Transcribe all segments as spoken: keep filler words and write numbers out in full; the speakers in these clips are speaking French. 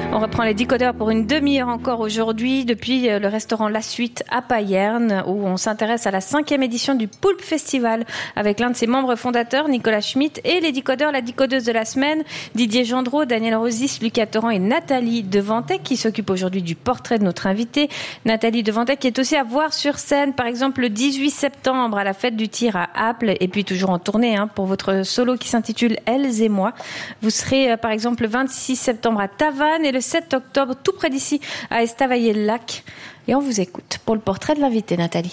On reprend les décodeurs pour une demi-heure encore aujourd'hui depuis le restaurant La Suite à Payerne où on s'intéresse à la cinquième édition du Poulpe Festival avec l'un de ses membres fondateurs, Nicolas Schmitt, et les décodeurs, la décodeuse de la semaine, Didier Gendreau, Daniel Rosis, Lucas Torrent et Nathalie Devantec qui s'occupe aujourd'hui du portrait de notre invité. Nathalie Devantec qui est aussi à voir sur scène, par exemple le dix-huit septembre à la fête du tir à Apple et puis toujours en tournée hein, pour votre solo qui s'intitule Elles et moi. Vous serez par exemple le vingt-six septembre à Tavannes et le sept octobre tout près d'ici à Estavayer-le-Lac. Et on vous écoute pour le portrait de l'invité, Nathalie.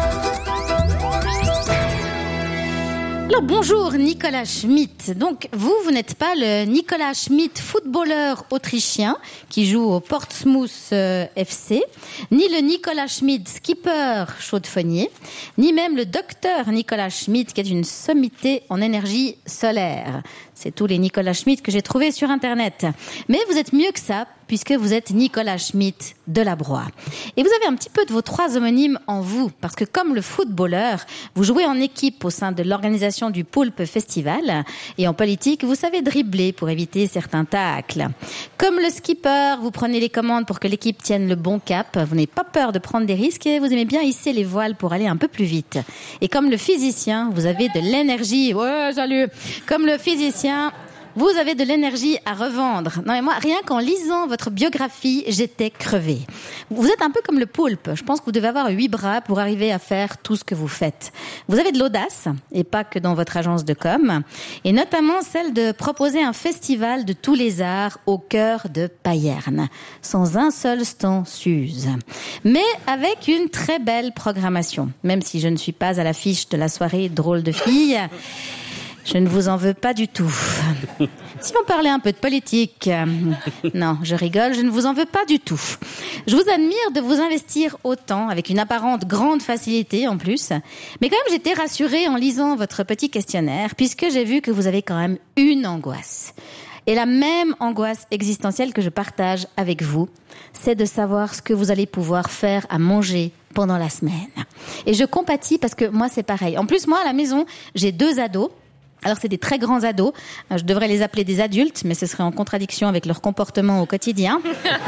Alors bonjour Nicolas Schmitt. Donc vous, vous n'êtes pas le Nicolas Schmitt footballeur autrichien qui joue au Portsmouth euh, F C, ni le Nicolas Schmitt skipper chaudefonnier, ni même le docteur Nicolas Schmitt qui est une sommité en énergie solaire. C'est tous les Nicolas Schmitt que j'ai trouvés sur Internet. Mais vous êtes mieux que ça, puisque vous êtes Nicolas Schmitt de la Broye. Et vous avez un petit peu de vos trois homonymes en vous, parce que comme le footballeur, vous jouez en équipe au sein de l'organisation du Poulpe Festival, et en politique, vous savez dribbler pour éviter certains tacles. Comme le skipper, vous prenez les commandes pour que l'équipe tienne le bon cap, vous n'avez pas peur de prendre des risques, et vous aimez bien hisser les voiles pour aller un peu plus vite. Et comme le physicien, vous avez de l'énergie, ouais, salut, comme le physicien, vous avez de l'énergie à revendre. Non mais moi, rien qu'en lisant votre biographie, j'étais crevée. Vous êtes un peu comme le poulpe. Je pense que vous devez avoir huit bras pour arriver à faire tout ce que vous faites. Vous avez de l'audace, et pas que dans votre agence de com, et notamment celle de proposer un festival de tous les arts au cœur de Payerne, sans un seul stand Suze. Mais avec une très belle programmation. Même si je ne suis pas à l'affiche de la soirée Drôle de fille, je ne vous en veux pas du tout. Si on parlait un peu de politique, non, je rigole, je ne vous en veux pas du tout. Je vous admire de vous investir autant, avec une apparente grande facilité en plus. Mais quand même, j'étais rassurée en lisant votre petit questionnaire, puisque j'ai vu que vous avez quand même une angoisse. Et la même angoisse existentielle que je partage avec vous, c'est de savoir ce que vous allez pouvoir faire à manger pendant la semaine. Et je compatis parce que moi, c'est pareil. En plus, moi, à la maison, j'ai deux ados. Alors, c'est des très grands ados. Je devrais les appeler des adultes, mais ce serait en contradiction avec leur comportement au quotidien.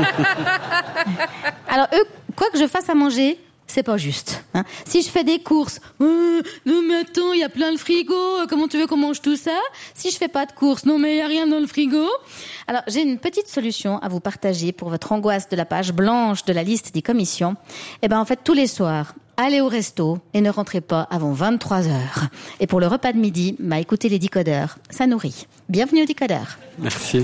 Alors, eux, quoi que je fasse à manger, c'est pas juste. Hein. Si je fais des courses, oh, non mais attends, il y a plein de frigo, comment tu veux qu'on mange tout ça ? Si je fais pas de courses, non mais il y a rien dans le frigo. Alors, j'ai une petite solution à vous partager pour votre angoisse de la page blanche de la liste des commissions. Eh ben, en fait, tous les soirs, allez au resto et ne rentrez pas avant vingt-trois heures. Et pour le repas de midi, bah, écoutez les décodeurs, ça nourrit. Bienvenue aux décodeurs. Merci.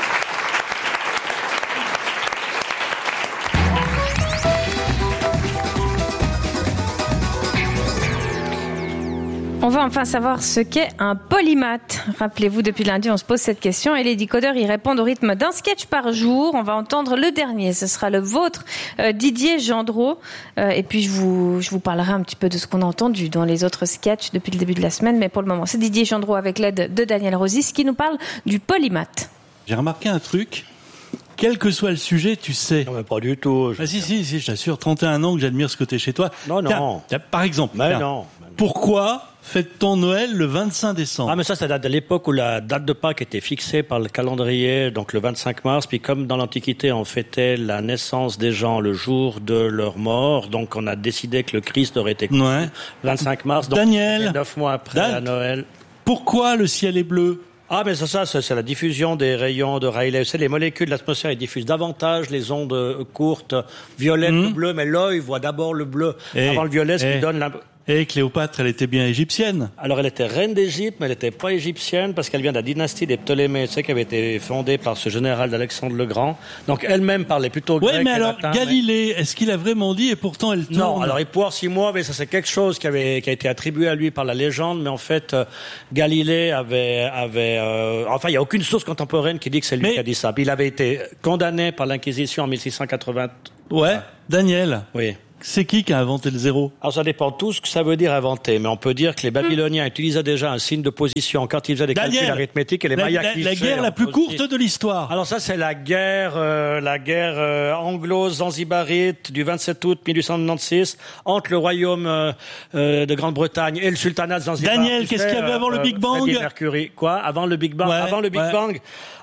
On va enfin savoir ce qu'est un polymath. Rappelez-vous, depuis lundi, on se pose cette question et les décodeurs y répondent au rythme d'un sketch par jour. On va entendre le dernier, ce sera le vôtre, euh, Didier Gendreau. Euh, et puis, je vous, je vous parlerai un petit peu de ce qu'on a entendu dans les autres sketchs depuis le début de la semaine. Mais pour le moment, c'est Didier Gendreau avec l'aide de Daniel Rosis qui nous parle du polymath. J'ai remarqué un truc. Quel que soit le sujet, tu sais. Non, mais pas du tout. Ah, si, si, si, je t'assure, trente et un ans que j'admire ce côté chez toi. Non, non. Tiens, par exemple, mais tiens, non. Pourquoi fête-t-on Noël le vingt-cinq décembre ? Ah, mais ça, ça date de l'époque où la date de Pâques était fixée par le calendrier, donc le vingt-cinq mars. Puis comme dans l'Antiquité, on fêtait la naissance des gens le jour de leur mort, donc on a décidé que le Christ aurait été ouais. vingt-cinq mars. Donc Daniel, neuf mois après Dan- à Noël. Pourquoi le ciel est bleu ? Ah, mais c'est ça, c'est, c'est la diffusion des rayons de Rayleigh. C'est les molécules de l'atmosphère, elles diffusent davantage les ondes courtes, violettes mmh. ou bleues, mais l'œil voit d'abord le bleu et, avant le violet, ce et, qui donne la... Et Cléopâtre, elle était bien égyptienne. Alors, elle était reine d'Égypte, mais elle n'était pas égyptienne parce qu'elle vient de la dynastie des Ptolémées, tu sais, qui avait été fondée par ce général d'Alexandre le Grand. Donc, elle-même parlait plutôt grec. Oui, mais alors, latin, Galilée, mais... est-ce qu'il a vraiment dit et pourtant elle tourne ? Non, alors il peut avoir six mois, mais ça c'est quelque chose qui avait qui a été attribué à lui par la légende, mais en fait, euh, Galilée avait avait euh, enfin il y a aucune source contemporaine qui dit que c'est lui mais... qui a dit ça. Puis il avait été condamné par l'Inquisition en mille six cent quatre-vingts. Ouais, Daniel. Oui. C'est qui qui a inventé le zéro ? Alors ça dépend de tout ce que ça veut dire inventer, mais on peut dire que les Babyloniens mmh. utilisaient déjà un signe de position quand ils faisaient des Daniel, calculs arithmétiques et les la, Mayas la, la guerre la plus aussi. courte de l'histoire. Alors ça c'est la guerre, euh, la guerre euh, anglo-zanzibarite du vingt-sept août mille huit cent quatre-vingt-seize entre le royaume euh, euh, de Grande-Bretagne et le sultanat de Zanzibar. Daniel, qu'est-ce qu'il y avait avant euh, le Big Bang ? Mercury. Quoi ? Avant le Big Bang ? ouais, Avant le Big ouais. Bang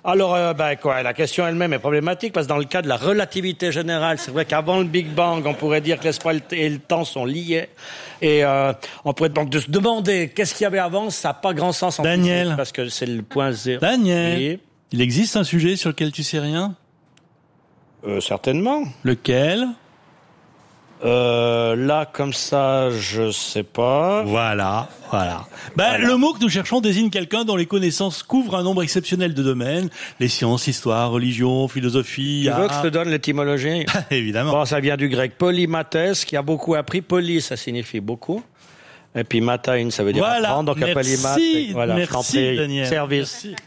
Alors, euh, ben, quoi, la question elle-même est problématique parce que dans le cas de la relativité générale, c'est vrai qu'avant le Big Bang, on pourrait dire que l'espace et le temps sont liés. Et euh, on pourrait donc de se demander qu'est-ce qu'il y avait avant, ça n'a pas grand sens en Daniel. physique parce que c'est le point zéro. Daniel, Oui. il existe un sujet sur lequel tu sais rien? Euh, certainement. Lequel? Euh, là, comme ça, je sais pas. Voilà, voilà. Ben, Voilà. le mot que nous cherchons désigne quelqu'un dont les connaissances couvrent un nombre exceptionnel de domaines. Les sciences, histoire, religion, philosophie, Tu veux art. que je te donne l'étymologie? Évidemment. Bon, ça vient du grec polymathès, qui a beaucoup appris. Poly, ça signifie beaucoup. Et puis matain, ça veut dire Voilà. apprendre. Donc, un Merci, polymath. et Voilà, je t'en merci, prie. Daniel. Service. Merci.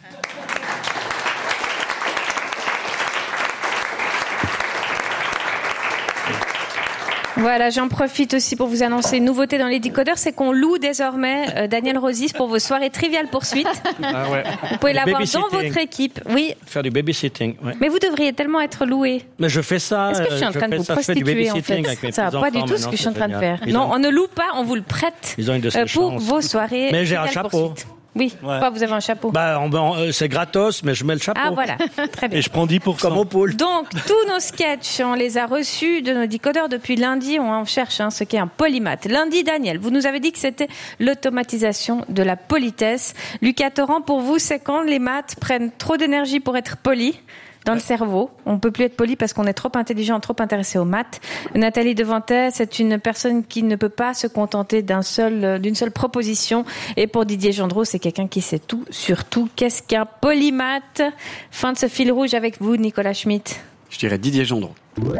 Voilà, j'en profite aussi pour vous annoncer une nouveauté dans les décodeurs, c'est qu'on loue désormais euh, Daniel Rosis pour vos soirées Trivial Poursuite. Ah ouais. Vous pouvez Le l'avoir dans babysitting. votre équipe. Oui, Faire du babysitting, ouais. mais vous devriez tellement être loué. Mais je fais ça. Est-ce que je suis en euh, train de fais vous ça, je fais du prostituer en babysitting avec fait mes Ça va pas du petits-enfants tout ce maintenant, que je suis en c'est train de génial. faire. Ils Non, ont- on ne loue pas, on vous le prête Ils ont une de ces euh, pour chances. vos soirées. Mais j'ai un Trivial chapeau. Poursuite. Oui, Ouais. pourquoi vous avez un chapeau Bah, on, on, euh, c'est gratos, mais je mets le chapeau. Ah voilà, très bien. Et je prends dix pour cent. Comme au pool. Donc, tous nos sketchs, on les a reçus de nos décodeurs depuis lundi. On en cherche hein, ce qu'est un polymath. Lundi, Daniel, vous nous avez dit que c'était l'automatisation de la politesse. Lucas Torrent, pour vous, c'est quand les maths prennent trop d'énergie pour être polis dans le cerveau. On peut plus être poli parce qu'on est trop intelligent, trop intéressé aux maths. Nathalie Devantet, c'est une personne qui ne peut pas se contenter d'un seul, d'une seule proposition. Et pour Didier Gendreau, c'est quelqu'un qui sait tout sur tout. Qu'est-ce qu'un polymath? Fin de ce fil rouge avec vous, Nicolas Schmitt. Je dirais Didier Gendreau.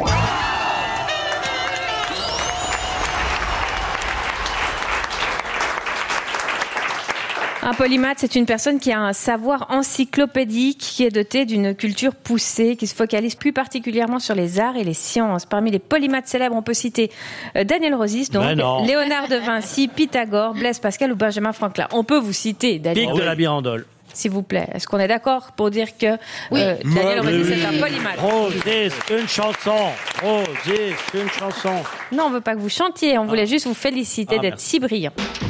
Un polymath, c'est une personne qui a un savoir encyclopédique, qui est dotée d'une culture poussée, qui se focalise plus particulièrement sur les arts et les sciences. Parmi les polymathes célèbres, on peut citer euh, Daniel Rosis, donc Ben non. Léonard de Vinci, Pythagore, Blaise Pascal ou Benjamin Franklin. On peut vous citer, Daniel, Pic de la Birandole. s'il vous plaît. Est-ce qu'on est d'accord pour dire que euh, Daniel Rosis est un polymath? Rosis, une chanson. Rosis, une chanson. Non, on veut pas que vous chantiez, on voulait juste vous féliciter Ah, d'être merci. si brillant.